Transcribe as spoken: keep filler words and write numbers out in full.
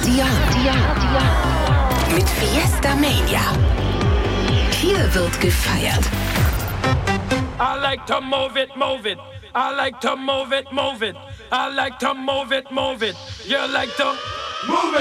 Mit Fiesta Mania. Hier wird gefeiert. I like to move it, move it. I like to move it, move it. I like to move it, move it. You like to move it.